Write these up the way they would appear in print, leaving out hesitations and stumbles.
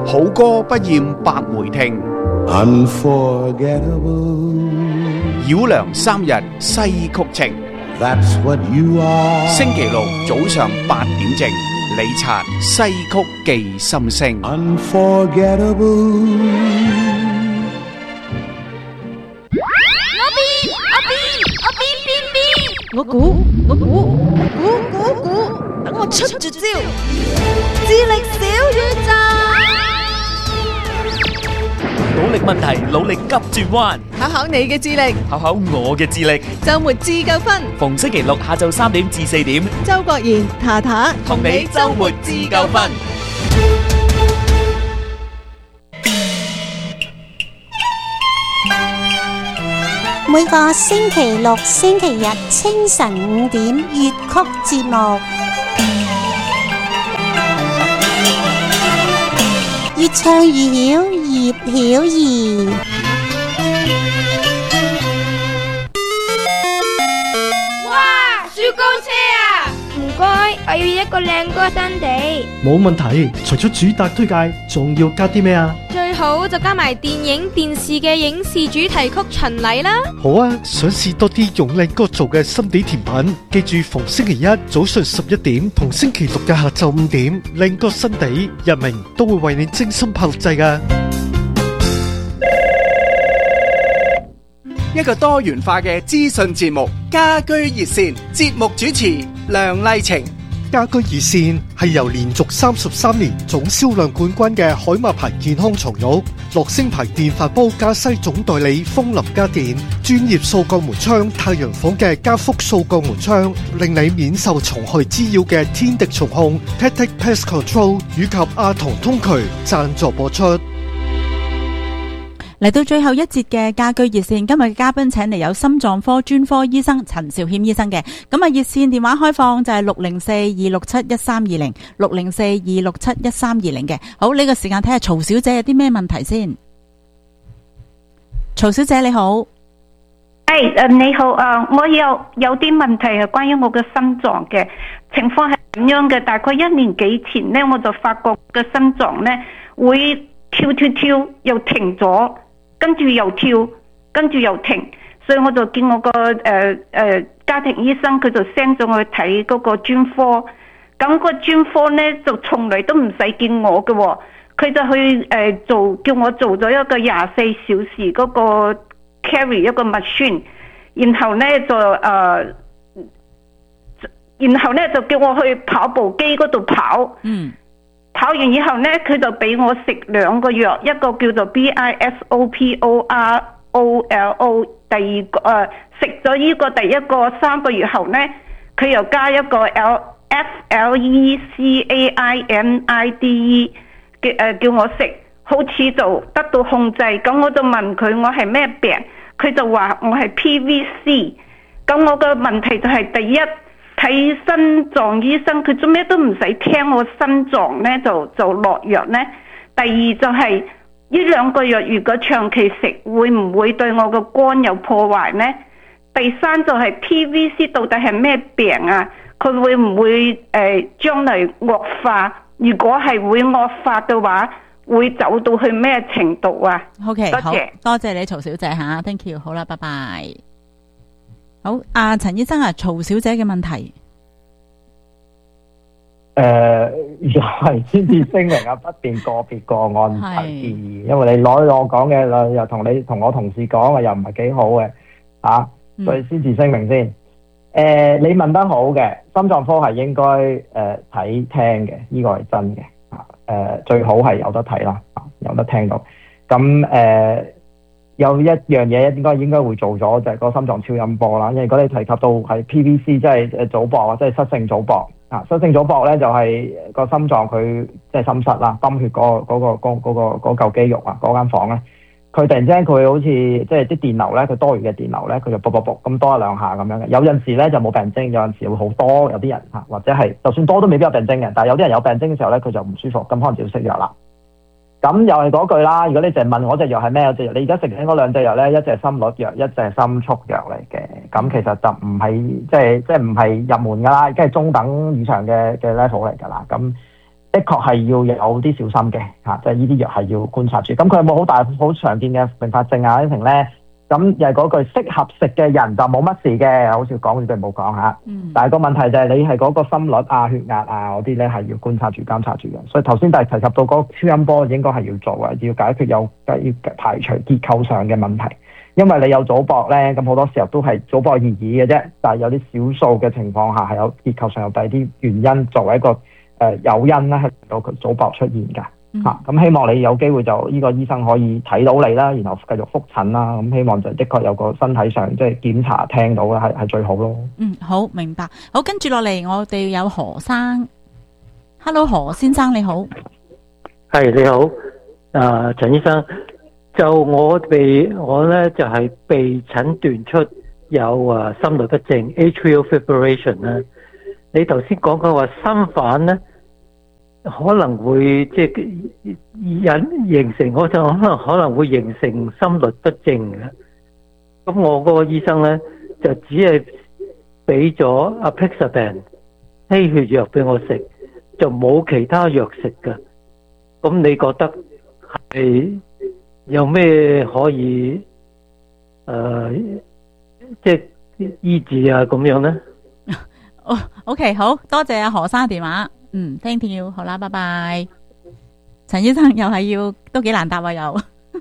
好歌不厭百回聽， Unforgettable. 繞梁三日西曲情。 That's what you are. 星期六早上8點正，李察西曲記心聲。 Unforgettable. 我估，等我出絕招，智力小宇宙， 努力問題，努力急轉彎， 考考你嘅智力， 考考我嘅智力。 周末自夠分， 逢星期六下晝3點至4點， 周國賢、塔塔同你周末自夠分。 每個星期六、星期日清晨5點粵曲節目，越唱越曉，葉曉儀。 哇！雪糕車啊！唔該，我要一個靚歌新地。 冇問題，除咗主打推介，仲要加啲咩啊？ 最好就加埋電影、電視嘅影視主題曲巡禮啦。 好啊，想試多啲用靚歌做嘅心地甜品，記住逢星期一早上11點同星期六嘅下晝5點，靚歌心地日明都會為你精心拍錄製㗎。 一個多元化嘅資訊節目，家居熱線，節目主持梁麗晴。 家居熱線係由連續33年總銷量冠軍嘅海馬牌健康床褥、樂聲牌電飯煲加西總代理風林家電、專業掃鋼門窗太陽房嘅加福掃鋼門窗，令你免受蟲害滋擾嘅天敵蟲控 Tactic Pest Control 以及阿童通渠贊助播出。 嚟到最後一節嘅家居熱線，今日嘅嘉賓請嚟有心臟科專科醫生陳兆謙醫生嘅。咁啊，熱線電話開放就係604-267-1320 604-267-1320嘅。好，呢個時間睇下曹小姐有啲咩問題先。曹小姐你好。 你好，我有啲問題係關於我嘅心臟嘅情況係咁樣嘅。大概1年幾前呢，我就發覺個心臟呢會跳又停咗，跟住又跳，跟住又停，所以我就見我個家庭醫生，佢就 send 咗我去睇嗰個專科。咁個專科呢就從來都唔使見我嘅喎，佢就去叫我做咗一個24小時嗰個 carry 一個 machine， 然後呢就叫我去跑步機嗰度跑。跑完以後呢，佢就俾我食2個藥，一個叫做 BISOPOROLO， 第二個食咗呢個第一個3個月後呢，佢又加一個 FLECAINIDE 叫我食，好似就得到控制。咁我就問佢我係咩病，佢就話我係 PVC。咁我嘅問題就係第一，睇心臟醫生，佢做咩都唔使聽我心臟呢，就落藥呢。第二就係呢2個藥如果長期食，會唔會對我個肝有破壞呢？第三就係 PVC 到底係咩病啊？佢會唔會將來惡化？如果係會惡化嘅話，會走到去咩程度啊 ？OK， 多謝， 多謝你曹小姐吓 ，thank you， 好啦，拜拜。好，陳醫生啊，曹小姐嘅問題。 又係先至聲明啊，不便個別個案提建議，因為你攞我講嘅又同我同事講嘅又唔係幾好嘅所以先至聲明先。你問得好嘅，心臟科係應該睇聽嘅，呢個係真嘅最好係有得睇啦，有得聽到。咁有一樣嘢應該會做咗，就係個心臟超音波啦。因為如果你提及到係 PVC， 即係早搏啊，即係失性早搏失性早搏咧就係個心臟佢即係心室啦，泵血嗰嚿肌肉啊，嗰間房咧，佢突然之間佢好似即係啲電流咧，佢多餘嘅電流咧，佢就卜咁多1-2下咁樣嘅。有陣時咧就冇病徵，有陣時會好多。有啲人或者係就算多都未必有病徵嘅，但係有啲人有病徵嘅時候咧，佢就唔舒服，咁可能就要食藥啦。咁又係嗰句啦，如果你淨係問我隻藥係咩，隻藥你而家食緊嗰2隻藥咧，一隻係心率藥，一隻係心速藥嚟嘅。咁其實就唔係即係唔係入門噶啦，即係中等以上嘅 level 嚟噶啦。咁的確係要有啲小心嘅嚇，即係呢啲藥係要觀察住。咁佢有冇好常見嘅併發症啊？呢成咧？咁又係嗰句適合食嘅人就冇乜事嘅，好似講呢句冇講嚇。但係個問題就係你係嗰個心率啊、血壓啊嗰啲咧係要觀察住、監察住嘅。所以頭先提及到嗰個超音波應該係要做嘅，要解決要排除結構上嘅問題。因為你有組搏咧，咁好多時候都係組搏而已嘅啫。但係有啲少數嘅情況下係有結構上有第二啲原因作為一個誘因咧，係令到佢組搏出現㗎。咁希望你有機會就呢個醫生可以睇到你啦，然後繼續覆診啦。咁希望就的確有個身體上即係檢查聽到啦，係最好咯。 好明白。好，跟住落嚟我哋有何生。Hello， 何先生你好。 係你好，陳醫生。就我咧就係被診斷出有心律不正 atrial fibrillation 咧。你頭先講嘅話心瓣咧可能會即係形成，我就可能會形成心律不正嘅。咁我嗰個醫生咧就只係俾咗 apixaban 稀血藥俾我食，就冇其他藥食嘅。咁你覺得係有咩可以即係醫治啊咁樣咧 ？OK， 好多謝阿何生電話。聽跳好啦，拜拜。陳醫生又係要都幾難答啊，又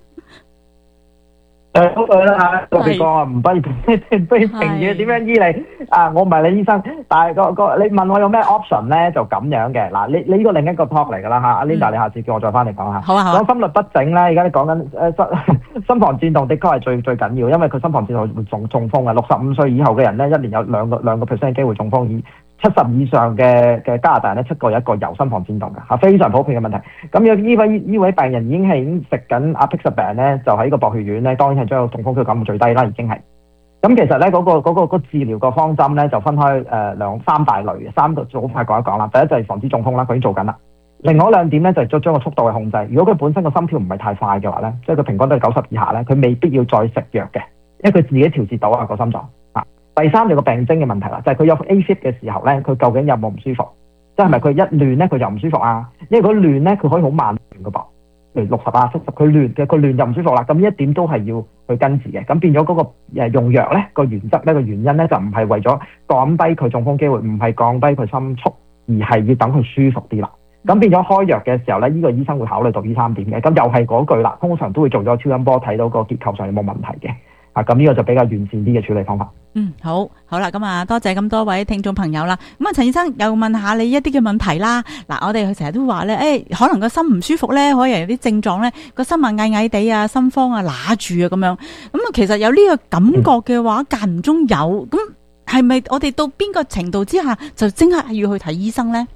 好對啦嚇，特別講唔不如評語點樣醫你啊？我唔係你醫生，但係你問我有咩 option 咧，就咁樣嘅嗱。你呢個另一個 talk 嚟㗎啦嚇，阿 Linda 你下次叫我再翻嚟講下。 好啊好啊。 講心律不整咧，而家你講緊心房顫動的確係最緊要，因為佢心房顫動會中風啊。65歲以後嘅人咧，一年有兩個%機會中風，以70以上嘅加拿大人咧，7個有1個有心房顫動嘅嚇，非常普遍嘅問題。咁有呢位病人已經食緊 apixaban 咧，就喺個薄血丸咧，當然係將個中風機會減到最低啦，已經係。咁其實咧嗰個治療個方針咧就分開三大類嘅，3個好快講一講啦。第一就係防止中風啦，佢已經做緊啦。另外2點咧就係將個速度去控制。如果佢本身個心跳唔係太快嘅話咧，即係佢平均都係90以下咧，佢未必要再食藥嘅，因為佢自己調節到啊個心臟。第三就個病徵嘅問題啦，就係佢有 AFib 嘅時候咧，佢究竟有冇唔舒服？即係咪佢一亂咧佢就唔舒服啊？因為如果亂咧佢可以好慢亂嘅噃，例如60啊70，佢亂就唔舒服啦。咁呢一點都係要去根治嘅。咁變咗嗰個用藥咧個原則咧個原因咧就唔係為咗降低佢中風機會，唔係降低佢心速，而係要等佢舒服啲啦。咁變咗開藥嘅時候咧，呢個醫生會考慮到呢3點嘅。咁又係嗰句啦，通常都會做咗超音波睇到個結構上有冇問題嘅。咁呢個就比較完善啲嘅處理方法。 好啦，咁啊多謝咁多位聽眾朋友啦。咁啊陳醫生又問下你一啲嘅問題啦。嗱，我哋成日都話咧，可能個心唔舒服咧，可以有啲症狀咧，個心啊翳翳地啊，心慌啊，揦住啊咁樣。咁啊，其實有呢個感覺嘅話，間唔中有，咁係咪我哋到邊個程度之下就即刻要去睇醫生咧？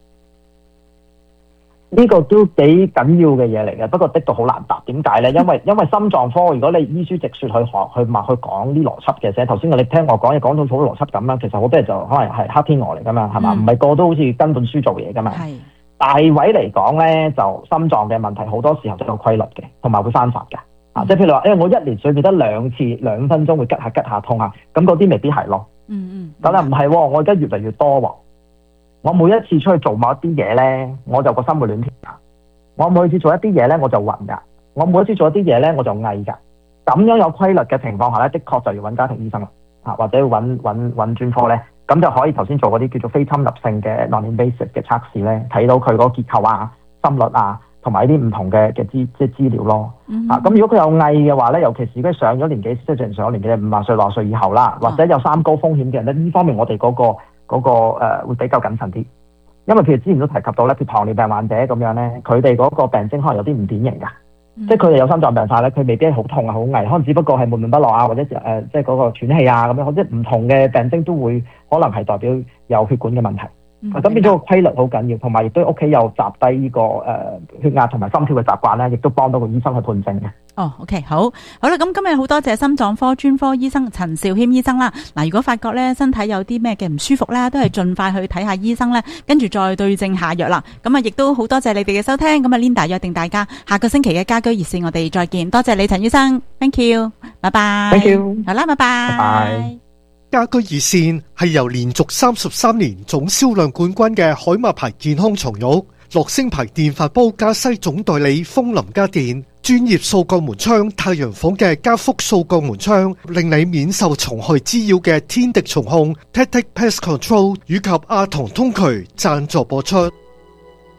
呢個都幾緊要嘅嘢嚟嘅，不過的確好難答。點解咧？因為心臟科，如果你依書直說去講啲邏輯嘅啫。頭先你聽我講嘢講到好邏輯咁啦，其實好多人就可能係黑天鵝嚟噶嘛，係嘛？唔係個個都好似跟本書做嘢噶嘛。大位嚟講咧，就心臟嘅問題好多時候都有規律嘅，同埋會翻發㗎。即係譬如話，我一年裏面得2次2分鐘會吉下痛下，咁嗰啲未必係咯。咁又唔係喎，我而家越嚟越多喎。我每一次出去做某一啲嘢咧，我就個心會亂跳㗎。我每次做一啲嘢咧，我就暈㗎。我每一次做一啲嘢咧，我就翳㗎。咁樣有規律嘅情況下咧，的確就要揾家庭醫生啦，或者揾專科咧，咁就可以頭先做嗰啲叫做非侵入性嘅 non-invasive 嘅測試咧，睇到佢嗰個結構啊、心率啊，同埋啲唔同嘅資料咯。咁如果佢有翳嘅話咧，尤其是如果上咗年紀，即係正常上咗年紀50歲、60歲以後啦，或者有3高風險嘅人咧，呢方面我哋嗰個會比較謹慎啲，因為譬如之前都提及到咧，譬如糖尿病患者咁樣咧，佢哋嗰個病徵可能有啲唔典型㗎，即係佢哋有心臟病發咧，佢未必係好痛啊、好翳，可能只不過係悶悶不樂啊，或者即係嗰個喘氣啊咁樣，即係唔同嘅病徵都會可能係代表有血管嘅問題。咁變咗個規律好緊要，同埋亦都屋企有集低呢個血壓同埋心跳嘅習慣咧，亦都幫到個醫生去判證嘅。 OK， 好啦，咁今日好多謝心臟科專科醫生陳肇謙醫生啦。嗱，如果發覺咧身體有啲咩嘅唔舒服咧，都係盡快去睇下醫生咧，跟住再對症下藥啦。咁啊，亦都好多謝你哋嘅收聽。咁啊 ，Linda 約定大家下個星期嘅家居熱線，我哋再見。多謝你陳醫生 ，Thank you， 拜拜。 Thank you， 好啦，拜拜。 拜拜。 家居熱線係由連續33年總銷量冠軍嘅海馬牌健康床褥樂聲牌電飯煲加西總代理風林家電，專業掃鋼門窗太陽房嘅加幅掃鋼門窗，令你免受蟲害滋擾嘅天敵蟲控 Tactic Pest Control 以及阿童通渠贊助播出。